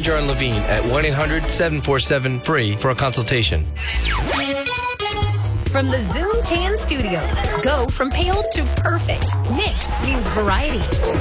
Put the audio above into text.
John Levine at 1-800-747-FREE for a consultation. From the Zoom Tan Studios, go from pale to perfect. Nix means variety.